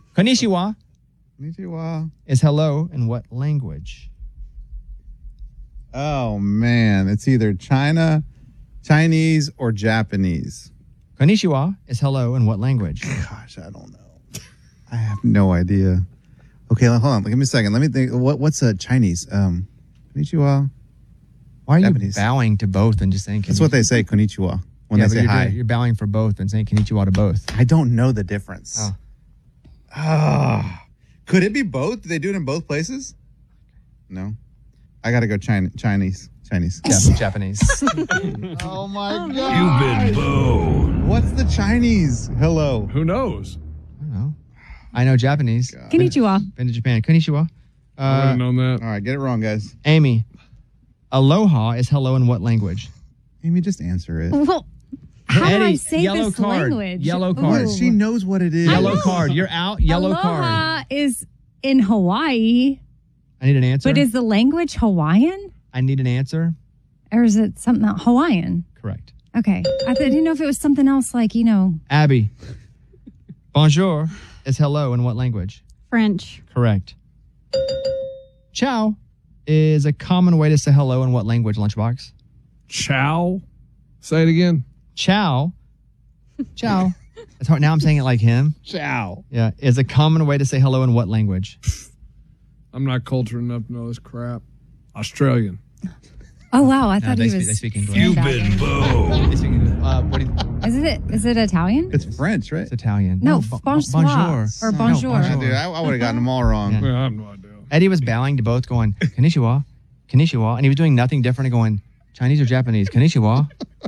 Konnichiwa Konnichiwa is hello in what language? Oh, man. It's either Chinese, or Japanese. Konnichiwa is hello in what language? Gosh, I don't know. I have no idea. Okay, hold on. Give me a second. Let me think. What's Chinese? Konnichiwa. Why are Japanese. you bowing to both and just saying konnichiwa? That's what they say, konnichiwa, when they say hi. You're bowing for both and saying konnichiwa to both. I don't know the difference. Oh. Could it be both? Do they do it in both places? No. I got to go Chinese. Japanese. Oh, my God. You've been booed. What's the Chinese? Hello. Who knows? I don't know. I know Japanese. Konnichiwa. Been to Japan. Konnichiwa. I would have known that. All right, get it wrong, guys. Amy, aloha is hello in what language? Amy, just answer it. Well, how do I Eddie, say yellow this card. language? Yellow card. What? She knows what it is. Yellow card. You're out. Yellow Aloha card. is in Hawaii, I need an answer. but is the language Hawaiian? I need an answer. Or is it something else? Hawaiian? Correct. Okay. I didn't know if it was something else like, Abby, bonjour is hello in what language? French. Correct. Ciao is a common way to say hello in what language, Lunchbox? Chow? Say it again. Ciao. Ciao. It's hard. Now I'm saying it like him. Ciao. Yeah. Is a common way to say hello in what language? I'm not cultured enough to know this crap. Australian. Oh, wow. I thought they he speak- was. they speak English. You've been booed. They speak English. What do you, Is it Italian? It's French, right? it's Italian. No, bonjour. bonsoir. Or bonjour. Yeah, dude, I would have gotten them all wrong. Yeah. Well, I have no idea. Eddie was bowing to both, going konnichiwa, konnichiwa, and he was doing nothing different and going Chinese or Japanese, konnichiwa.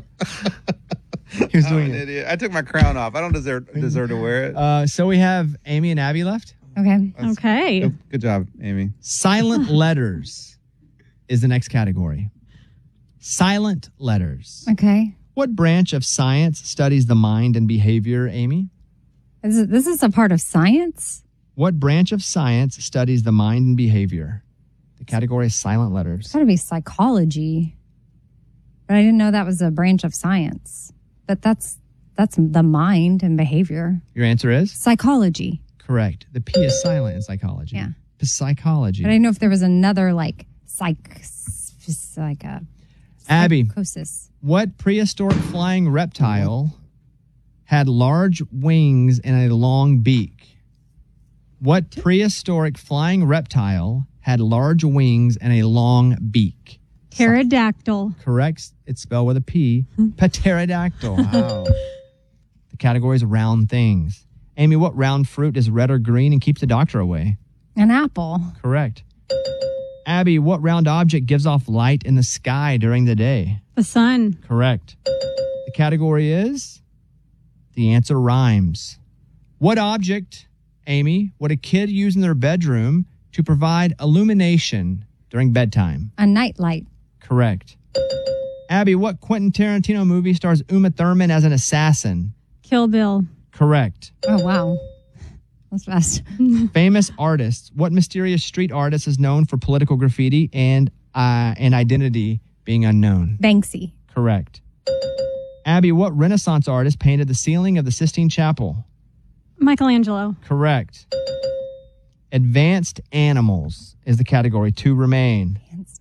He was I'm doing an it. idiot. I took my crown off. I don't deserve to wear it. So we have Amy and Abby left. Okay. Okay. Good job, Amy. Silent letters is the next category. Silent letters. Okay. What branch of science studies the mind and behavior, Amy? This is a part of science? What branch of science studies the mind and behavior? The category is silent letters. It's got to be psychology. But I didn't know that was a branch of science. But that's the mind and behavior. Your answer is? Psychology. Correct. The P is silent in psychology. Yeah. Psychology. But I didn't know if there was another like Abby, psychosis. what prehistoric flying reptile had large wings and a long beak? What prehistoric flying reptile had large wings and a long beak? Pterodactyl. Correct. It's spelled with a P. Pterodactyl. Wow. The category is round things. Amy, what round fruit is red or green and keeps the doctor away? An apple. Correct. Abby, what round object gives off light in the sky during the day? The sun. Correct. The category is? The answer rhymes. What object, Amy, would a kid use in their bedroom to provide illumination during bedtime? A nightlight. Correct. Abby, what Quentin Tarantino movie stars Uma Thurman as an assassin? Kill Bill. Correct. Oh, wow. That's fast. Famous artists. What mysterious street artist is known for political graffiti and identity being unknown? Banksy. Correct. Abby, what Renaissance artist painted the ceiling of the Sistine Chapel? Michelangelo. Correct. Advanced animals is the category. 2 remain.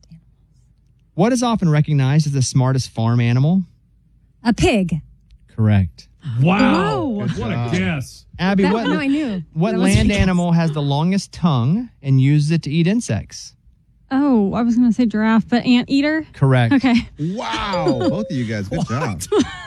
What is often recognized as the smartest farm animal? A pig. Correct. Wow. Whoa. What a guess. Abby, No, I knew. what That was land because- animal has the longest tongue and uses it to eat insects? Oh, I was going to say giraffe, but anteater? Correct. Okay. Wow. Both of you guys, good job.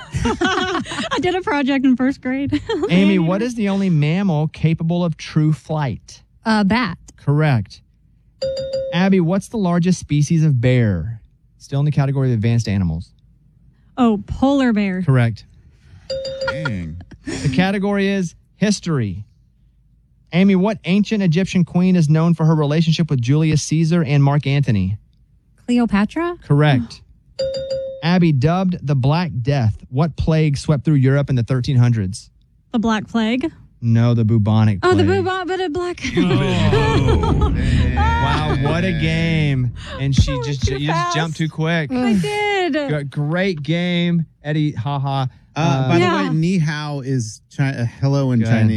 I did a project in first grade. Amy, what is the only mammal capable of true flight? A bat. Correct. Abby, what's the largest species of bear? Still in the category of advanced animals. Oh, polar bear. Correct. Dang. The category is history. Amy, what ancient Egyptian queen is known for her relationship with Julius Caesar and Mark Antony? Cleopatra. Correct. Abby, dubbed the Black Death, what plague swept through Europe in the 1300s? The Black Plague. No, the bubonic plague. Oh, the bubonic, but a black. Wow, what a game. And you just jumped too quick. I did. Great game. Eddie, haha. By Yeah. the way, ni hao is hello in Good. Chinese.